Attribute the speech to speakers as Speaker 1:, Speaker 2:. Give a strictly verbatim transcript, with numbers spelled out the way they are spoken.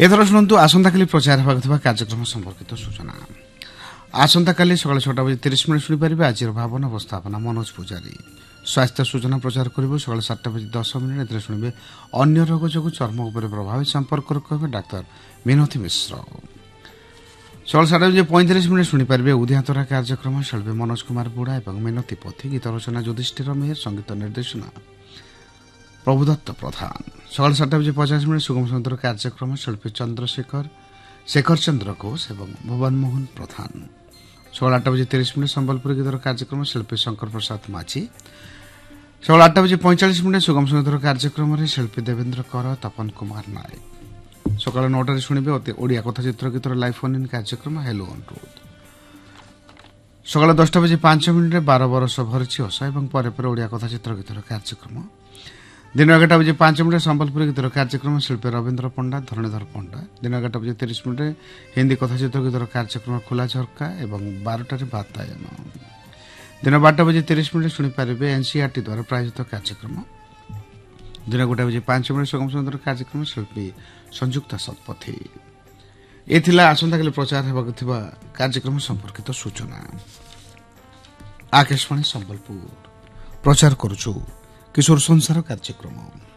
Speaker 1: एथर शुणु आसंता प्रचार होगा कार्यक्रम संपर्कित सूचना। आसंता सकाल छटा बजे तीस मिनिट शुणिपारे। आज भावना अवस्थापना मनोज पूजारी। स्वास्थ्य सूचना प्रचार कर सकाल सातटा बजे दस मिनिट शुणे अन्य रोग जो चर्म उपर प्रभावित संपर्क कहे डाक्तर मिनती मिश्र। सकाल सात बजे पैंतीस मिनिट शुणिपारे उदयातरा कार्यक्रम शिल्पी मनोज कुमार बुढ़ा और मिनती पोथी। गीत रचना युधिष्ठिर मेहर। संगीत निर्देशना प्रभुदत्त प्रधान। सकाल सातटा बजे पचास मिनिट सुगम सुंदर कार्यक्रम शिल्पी चंद्रशेखर शेखर चंद्र घोष और भुवन मोहन प्रधान। सकाल आठटा बजे तीस मिनिट संबलपुर गीतर कार्यक्रम शिल्पी शंकर प्रसाद माझी। सकाल आठटा बजे पैंचाश मिनिट सुगम सुंदर कार्यक्रम शिल्पी देवेंद्र कर तपन कुमार नायक। सकाल नौटार शुणे ओडिया कथाचित्र गीतर लाइव फोन इन कार्यक्रम हेलो अनुरोध। सकाल दसटा बजे पांच मिनिट बार बरस भरची हस और ओडिया कथाचित्र गीतर कार्यक्रम। दिन एगारटा बजे पांच मिनिट संबलपुर गीतर कार्यक्रम शिल्पी रवींद्र पंडा धरणीधर पंडा। दिन एगारटा बजे तीस मिनिट हिंदी कथाचित्र गीतर कार्यक्रम खुला झरका और बारटार बातायन। दिन बारटा बजे तीस मिनिट शुणिपारे एनसीआरटी द्वारा प्रायोजित कार्यक्रम। दिन गोटा बजे पांच मिनिट सुगम सुंदर कार्यक्रम शिल्पी संयुक्ता शतपथी। ये आसंता प्रचार होगा कार्यक्रम संपर्कित सूचना। आकाशवाणी संबलपुर प्रचार करुछु किशोर संसार कार्यक्रम।